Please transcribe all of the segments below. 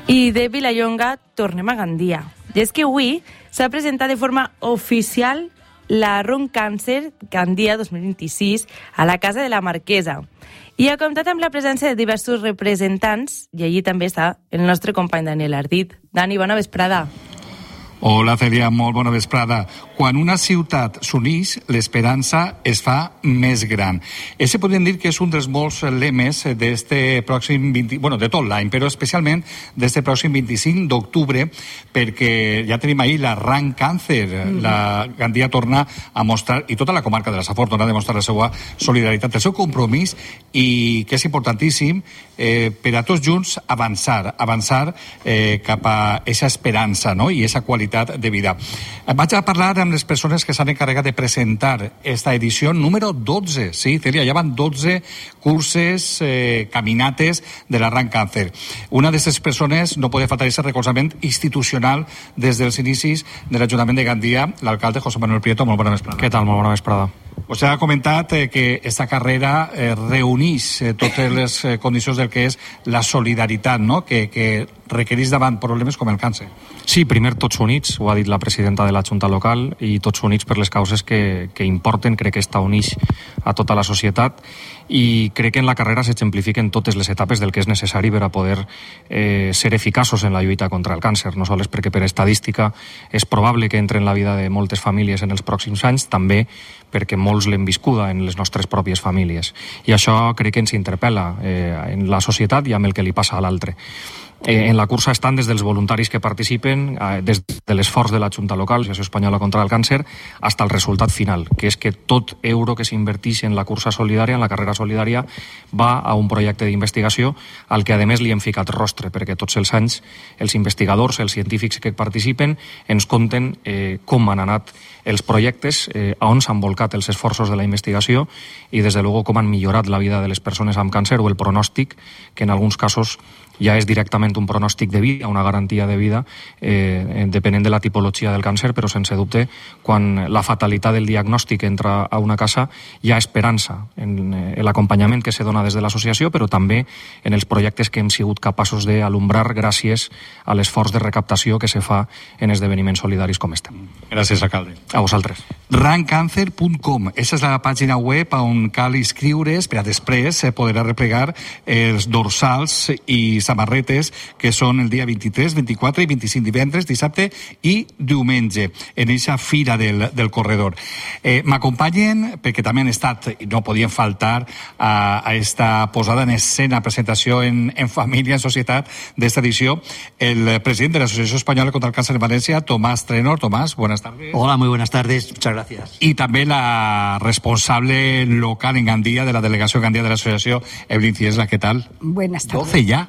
I de Vilallonga tornem a Gandia. I és que avui s'ha presentat de forma oficial la Run Càncer Gandia 2026 a la Casa de la Marquesa. I ha comptat amb la presència de diversos representants, i allí també està el nostre company Daniel Ardit. Dani, bona vesprada. Hola, Cèlia, molt bona vesprada. Quan una ciutat s'uneix, l'esperança es fa més gran. Ese podríem dir que és un dels molts lemes d'este pròxim de tot l'any, però especialment d'este pròxim 25 d'octubre, perquè ja tenim ahir la Run Càncer. La Gandia torna a mostrar, i tota la comarca de la Safor torna a demostrar la seva solidaritat, el seu compromís, i que és importantíssim per a tots junts avançar cap a aquesta esperança, no? I aquesta qualitat de vida. Vaig a parlar amb les persones que s'han encarregat de presentar esta edició número 12. Sí, Cèlia, ja van 12 curses, caminates de la Run Càncer. Una d'aquestes persones no pot faltar aquest recolzament institucional des dels inicis de l'Ajuntament de Gandia, l'alcalde José Manuel Prieto. Molt bona vesprada. Què tal? Molt bona vesprada. Vostè ha comentat que esta carrera reuneix totes les condicions del que és la solidaritat, no? que requereix davant problemes com el càncer. Sí, primer tots units, ho ha dit la presidenta de la Junta local, i tots units per les causes que importen. Crec que està unix a tota la societat, i crec que en la carrera s'exemplifiquen totes les etapes del que és necessari per a poder ser eficaços en la lluita contra el càncer, no sols perquè per estadística és probable que entre en la vida de moltes famílies en els pròxims anys, també perquè molts l'hem viscuda en les nostres pròpies famílies. I això crec que ens interpel·la en la societat i amb el que li passa a l'altre. En la cursa estan des dels voluntaris que participen, des de l'esforç de la Junta local, l'Associació Espanyola contra el Càncer, fins al resultat final, que és que tot euro que s'inverteix en la cursa solidària, en la carrera solidària, va a un projecte d'investigació al que a més li hem ficat rostre, perquè tots els anys els investigadors, els científics que participen, ens conten com han anat els projectes, a on s'han volcat els esforços de la investigació i, des de luego, com han millorat la vida de les persones amb càncer o el pronòstic, que en alguns casos ja és directament un pronòstic de vida, una garantia de vida, depenent de la tipologia del càncer, però sense dubte, quan la fatalitat del diagnòstic entra a una casa, hi ha esperança en l'acompanyament que se dona des de l'associació, però també en els projectes que hem sigut capaços d'alumbrar gràcies a l'esforç de recaptació que se fa en esdeveniments solidaris com este. Gràcies, alcalde. A vosaltres. Runcancer.com, aquesta és la pàgina web on cal inscriure's per a després poder arreplegar els dorsals i samarretes que són el dia 23, 24 i 25, divendres, dissabte i diumenge, en aquesta fira del corredor. M'acompanyen, perquè també han estat, i no podien faltar, a esta posada en escena, presentació en família, en societat, d'esta edició, el president de l'Associació Espanyola contra el Càncer en València, Tomás Trenor. Tomás, buenas tardes. Hola, muy buenas tardes, muchas gracias. Y también la responsable local en Gandía, de la delegación Gandía de la Asociación, Evelyn Ciesla, ¿qué tal? Buenas tardes. 12 ya.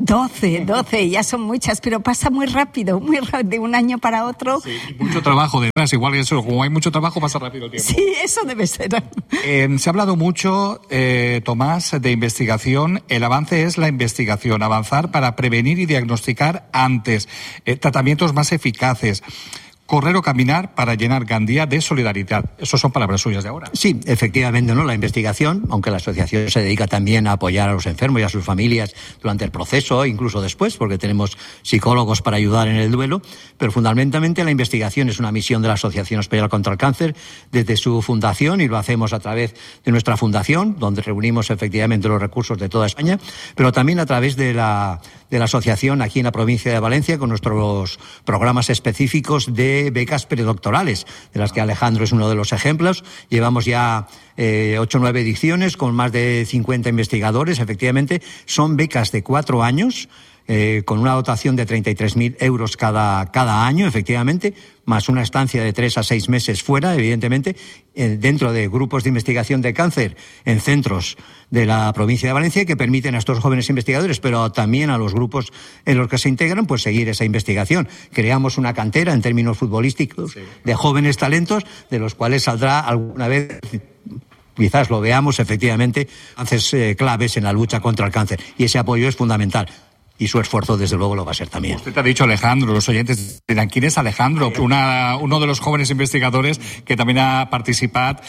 12, ya son muchas, pero pasa muy rápido, de un año para otro. Sí, y mucho trabajo detrás, igual que eso, como hay mucho trabajo, pasa rápido el tiempo. Sí, eso debe ser. Se ha hablado mucho, Tomás, de investigación. El avance es la investigación, avanzar para prevenir y diagnosticar antes, tratamientos más eficaces. Correr o caminar para llenar Gandía de solidaridad. Eso son palabras suyas de ahora. Sí, efectivamente, ¿no? La investigación, aunque la asociación se dedica también a apoyar a los enfermos y a sus familias durante el proceso, incluso después, porque tenemos psicólogos para ayudar en el duelo, pero fundamentalmente la investigación es una misión de la Asociación Española contra el Cáncer desde su fundación, y lo hacemos a través de nuestra fundación, donde reunimos efectivamente los recursos de toda España, pero también a través de la asociación aquí en la provincia de Valencia, con nuestros programas específicos de becas predoctorales, de las que Alejandro es uno de los ejemplos. Llevamos ya 8 o 9 ediciones con más de 50 investigadores. Efectivamente, son becas de 4 años, con una dotación de 33.000 euros cada año, efectivamente, más una estancia de 3 a 6 meses fuera, evidentemente, dentro de grupos de investigación de cáncer en centros de la provincia de Valencia, que permiten a estos jóvenes investigadores, pero también a los grupos en los que se integran, pues seguir esa investigación. Creamos una cantera, en términos futbolísticos, de jóvenes talentos, de los cuales saldrá alguna vez, quizás lo veamos, efectivamente, avances claves en la lucha contra el cáncer. Y ese apoyo es fundamental. Y su esfuerzo, desde luego, lo va a ser también. Usted ha dicho Alejandro, los oyentes dirán, ¿quién es Alejandro? Uno de los jóvenes investigadores que también ha participado,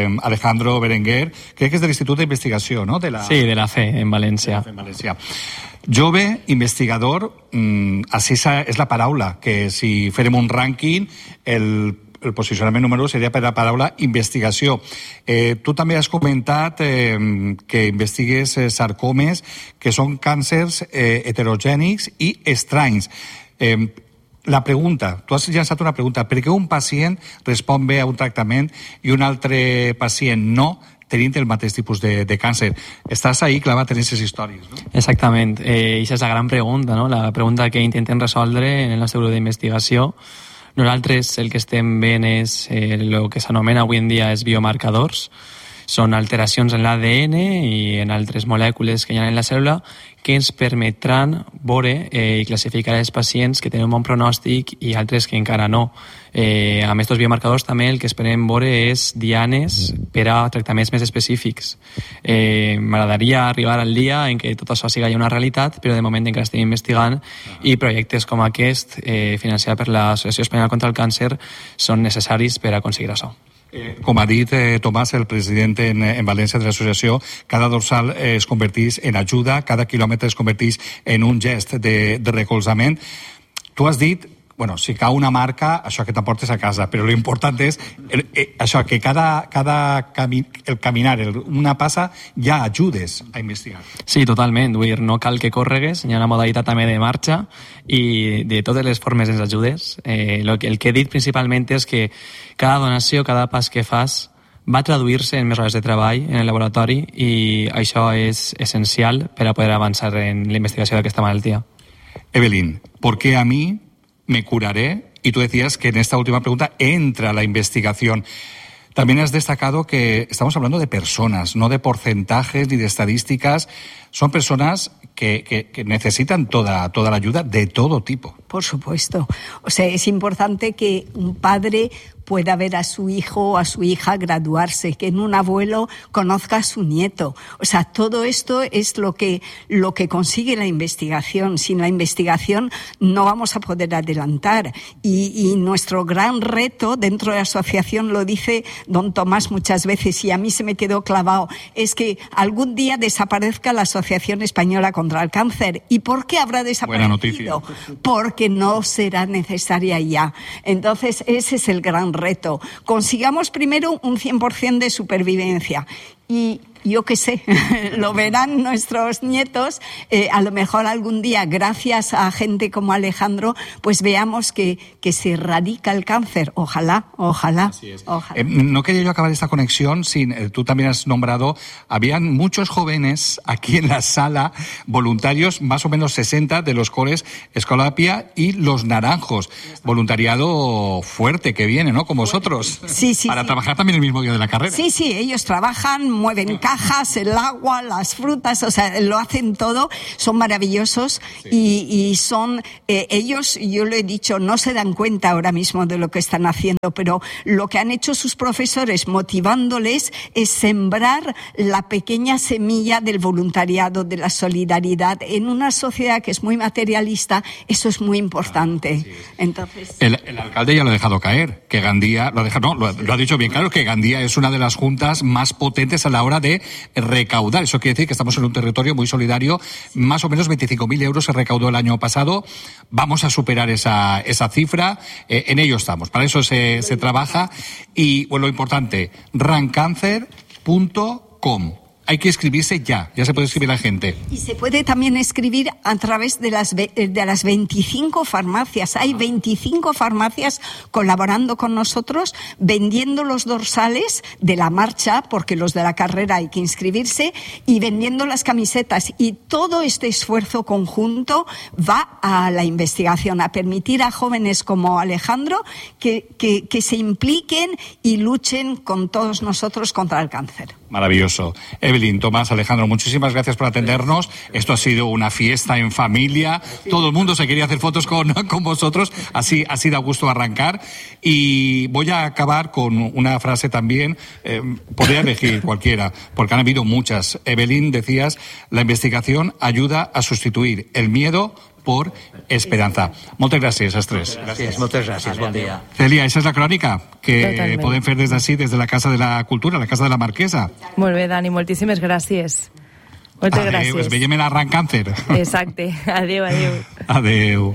Alejandro Berenguer, creo que es del Instituto de Investigación, ¿no? Sí, de la FE, en Valencia. En Valencia. Jove, investigador, així és la paraula, que si farem un rànquing, el posicionament número 1 seria per la paraula investigació. Tu també has comentat que investigues sarcomes, que són càncers heterogènics i estranys. La pregunta, tu has llançat una pregunta, per què un pacient respon bé a un tractament i un altre pacient no, tenint el mateix tipus de càncer? Estàs ahí clavat en aquestes històries, no? Exactament. Aquesta és la gran pregunta, no? La pregunta que intentem resoldre en el nostre grup d'investigació. Nosaltres el que estem veient és el que s'anomena avui en dia els biomarcadors. Són alteracions en l'ADN i en altres molècules que hi ha en la cèl·lula que ens permetran veure i classificar els pacients que tenen un bon pronòstic i altres que encara no. Amb aquests biomarcadors també el que esperem veure és dianes per a tractaments més específics. M'agradaria arribar al dia en què tot això sigui ja una realitat, però de moment encara estem investigant i projectes com aquest, financiat per l'Associació Espanyola contra el Càncer, són necessaris per aconseguir això. Com ha dit Tomàs, el president en València de l'associació, cada dorsal es converteix en ajuda, cada quilòmetre es converteix en un gest de recolzament. Tu has dit, bueno, si cau una marca, això que t'emportes a casa, però l'important és això, que el caminar, una passa, ja ajudes a investigar. Sí, totalment. Vull dir, no cal que córregues, hi ha una modalitat també de marxa i de totes les formes ens ajudes. El que he dit principalment és que cada donació, cada pas que fas va traduir-se en més hores de treball en el laboratori i això és essencial per a poder avançar en la investigació d'aquesta malaltia. Evelyn, ¿por qué a mí me curaré? Y tú decías que en esta última pregunta entra la investigación. También has destacado que estamos hablando de personas, no de porcentajes ni de estadísticas. Son personas que necesitan toda la ayuda de todo tipo. Por supuesto. O sea, es importante que un padre pueda ver a su hijo o a su hija graduarse, que en un abuelo conozca a su nieto. O sea, todo esto es lo que consigue la investigación. Sin la investigación no vamos a poder adelantar. Y nuestro gran reto dentro de la asociación, lo dice don Tomás muchas veces y a mí se me quedó clavado, es que algún día desaparezca la Asociación Española contra el Cáncer. ¿Y por qué habrá desaparecido? Buena noticia. Porque no será necesaria ya. Entonces, ese es el gran reto. Consigamos primero un 100% de supervivencia. Y yo qué sé, lo verán nuestros nietos, a lo mejor algún día, gracias a gente como Alejandro, pues veamos que se erradica el cáncer. Ojalá. Ojalá. No quería yo acabar esta conexión sin, tú también has nombrado, habían muchos jóvenes aquí en la sala, voluntarios, más o menos 60, de los cuales Escolapia y Los Naranjos. Voluntariado fuerte que viene, ¿no? Con vosotros. Sí. Para trabajar también el mismo día de la carrera. Sí, ellos trabajan, mueven cajas, el agua, las frutas, o sea, lo hacen todo, son maravillosos y son, ellos, yo lo he dicho, no se dan cuenta ahora mismo de lo que están haciendo, pero lo que han hecho sus profesores motivándoles es sembrar la pequeña semilla del voluntariado, de la solidaridad. En una sociedad que es muy materialista, eso es muy importante. Entonces, el alcalde ya lo ha dejado caer, que Gandía, lo ha dicho bien claro, que Gandía es una de las juntas más potentes a la hora de recaudar. Eso quiere decir que estamos en un territorio muy solidario. Más o menos 25.000 euros se recaudó el año pasado. Vamos a superar esa cifra. En ello estamos. Para eso se trabaja. Y bueno, lo importante, rancancer.com. Hay que escribirse ya se puede escribir la gente. Y se puede también escribir a través de las 25 farmacias. Hay 25 farmacias colaborando con nosotros, vendiendo los dorsales de la marcha, porque los de la carrera hay que inscribirse, y vendiendo las camisetas. Y todo este esfuerzo conjunto va a la investigación, a permitir a jóvenes como Alejandro que se impliquen y luchen con todos nosotros contra el cáncer. Maravilloso. Evelyn, Tomás, Alejandro, muchísimas gracias por atendernos. Esto ha sido una fiesta en familia. Todo el mundo se quería hacer fotos con vosotros. Así da gusto arrancar. Y voy a acabar con una frase también. Podría elegir cualquiera, porque han habido muchas. Evelyn, decías, la investigación ayuda a sustituir el miedo por esperanza. Moltes gràcies, als tres. Gràcies, moltes gràcies, bon dia. Cèlia, esa és la crònica que Totalment. podem fer des d'ací, des de la Casa de la Cultura, la Casa de la Marquesa. Molt bé, Dani, moltíssimes gràcies. Moltes Adeu, gràcies. es veiem en Arran Càncer. Exacte. Adeu, adeu. Adeu.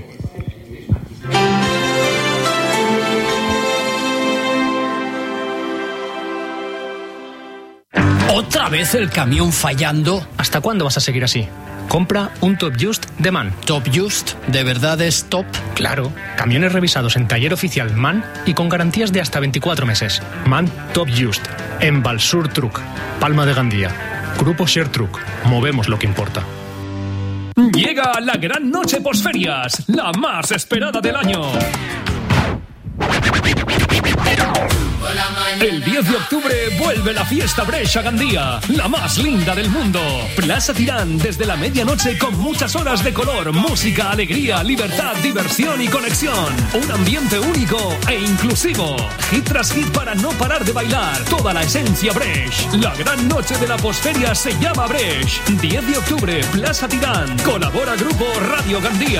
¿Otra vez el camión fallando? ¿Hasta cuándo vas a seguir así? Compra un Top Just de MAN. ¿Top Just? ¿De verdad es top? Claro, camiones revisados en taller oficial MAN y con garantías de hasta 24 meses. MAN Top Just, en Balsur Truck, Palma de Gandía. Grupo Share Truck, movemos lo que importa. Llega la gran noche posferias, la más esperada del año. El 10 de octubre vuelve la fiesta Bresh a Gandía, la más linda del mundo. Plaza Tirán desde la medianoche con muchas horas de color, música, alegría, libertad, diversión y conexión. Un ambiente único e inclusivo. Hit tras hit para no parar de bailar. Toda la esencia Bresh. La gran noche de la posferia se llama Bresh. 10 de octubre, Plaza Tirán. Colabora Grupo Radio Gandía.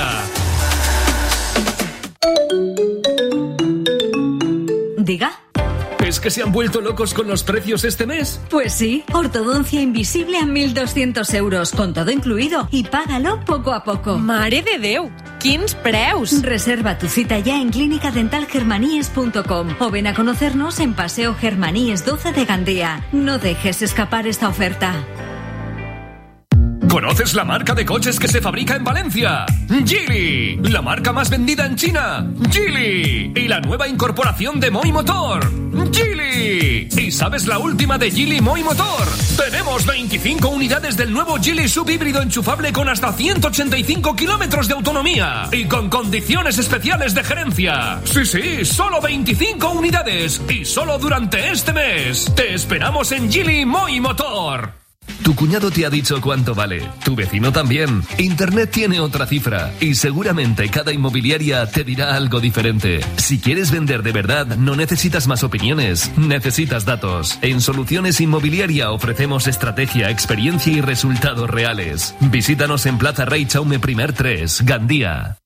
Diga. ¿Es que se han vuelto locos con los precios este mes? Pues sí, ortodoncia invisible a 1.200 euros, con todo incluido, y págalo poco a poco. Mare de Déu, quins preus! Reserva tu cita ya en clínicadentalgermaníes.com o ven a conocernos en Paseo Germaníes 12 de Gandía. No dejes escapar esta oferta. ¿Conoces la marca de coches que se fabrica en Valencia? Geely, la marca más vendida en China. Geely, y la nueva incorporación de Moi Motor. Geely, ¿y sabes la última de Geely Moi Motor? Tenemos 25 unidades del nuevo Geely subhíbrido enchufable con hasta 185 kilómetros de autonomía y con condiciones especiales de gerencia. Sí, solo 25 unidades y solo durante este mes. Te esperamos en Geely Moi Motor. Tu cuñado te ha dicho cuánto vale, tu vecino también. Internet tiene otra cifra y seguramente cada inmobiliaria te dirá algo diferente. Si quieres vender de verdad, no necesitas más opiniones, necesitas datos. En Soluciones Inmobiliaria ofrecemos estrategia, experiencia y resultados reales. Visítanos en Plaza Rei Jaume I 3, Gandía.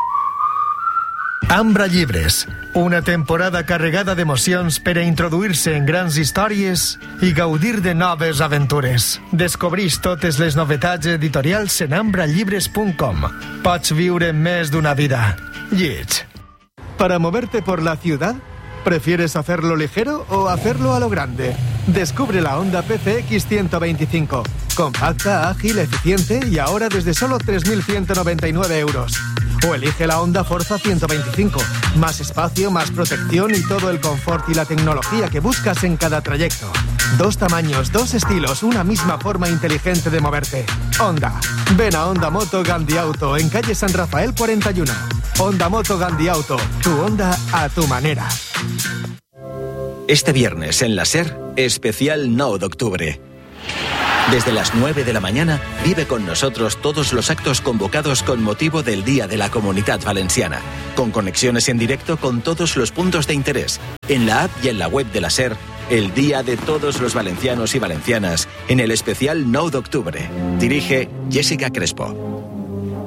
Ambra Llibres, una temporada carregada d'emocions per a introduir-se en grans històries i gaudir de noves aventures. Descobreix totes les novetats editorials en ambrallibres.com. Pots viure més d'una vida. Lleig. ¿Para moverte por la ciudad? ¿Prefieres hacerlo ligero o hacerlo a lo grande? Descubre la Honda PCX 125. Compacta, ágil, eficiente y ahora desde solo 3.199 euros. O elige la Honda Forza 125. Más espacio, más protección y todo el confort y la tecnología que buscas en cada trayecto. 2 tamaños, 2 estilos, una misma forma inteligente de moverte. Honda. Ven a Honda Moto Gandhi Auto en calle San Rafael 41. Honda Moto Gandhi Auto. Tu Honda a tu manera. Este viernes en la SER, especial 9 de octubre. Desde las 9 de la mañana, vive con nosotros todos los actos convocados con motivo del Día de la Comunitat Valenciana, con conexiones en directo con todos los puntos de interés, en la app y en la web de la SER, el Día de todos los valencianos y valencianas, en el especial 9 de octubre. Dirige Jessica Crespo.